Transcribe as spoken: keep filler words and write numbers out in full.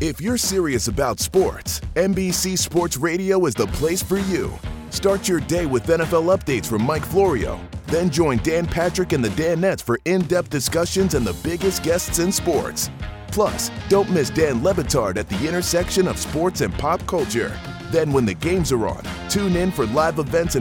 If you're serious about sports, N B C Sports Radio is the place for you. Start your day with N F L updates from Mike Florio. Then join Dan Patrick and the Danettes for in-depth discussions and the biggest guests in sports. Plus, don't miss Dan Le Batard at the intersection of sports and pop culture. Then when the games are on, tune in for live events and